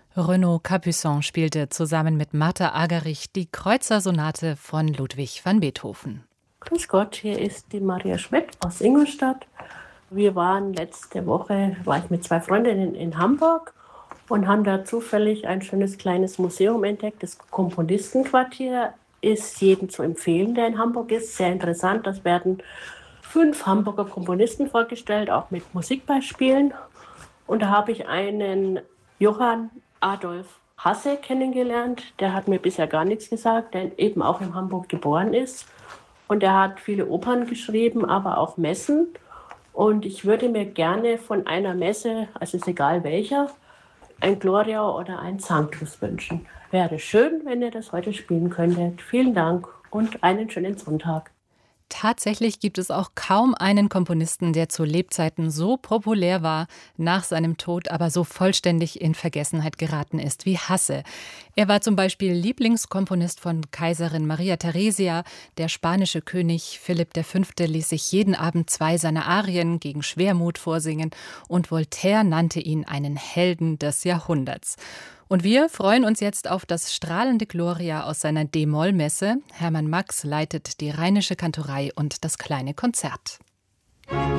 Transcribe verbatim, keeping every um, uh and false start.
Renaud Capuçon spielte zusammen mit Martha Argerich die Kreutzer-Sonate von Ludwig van Beethoven. Grüß Gott, hier ist die Maria Schmidt aus Ingolstadt. Wir waren letzte Woche, war ich mit zwei Freundinnen in Hamburg und haben da zufällig ein schönes kleines Museum entdeckt. Das Komponistenquartier ist jedem zu empfehlen, der in Hamburg ist. Sehr interessant, das werden fünf Hamburger Komponisten vorgestellt, auch mit Musikbeispielen. Und da habe ich einen Johann Adolf Hasse kennengelernt. Der hat mir bisher gar nichts gesagt, der eben auch in Hamburg geboren ist. Und er hat viele Opern geschrieben, aber auch Messen. Und ich würde mir gerne von einer Messe, also ist egal welcher, ein Gloria oder ein Sanctus wünschen. Wäre schön, wenn ihr das heute spielen könntet. Vielen Dank und einen schönen Sonntag. Tatsächlich gibt es auch kaum einen Komponisten, der zu Lebzeiten so populär war, nach seinem Tod aber so vollständig in Vergessenheit geraten ist wie Hasse. Er war zum Beispiel Lieblingskomponist von Kaiserin Maria Theresia. Der spanische König Philipp der Fünfte ließ sich jeden Abend zwei seiner Arien gegen Schwermut vorsingen und Voltaire nannte ihn einen Helden des Jahrhunderts. Und wir freuen uns jetzt auf das strahlende Gloria aus seiner D-Moll-Messe. Hermann Max leitet die Rheinische Kantorei und das kleine Konzert.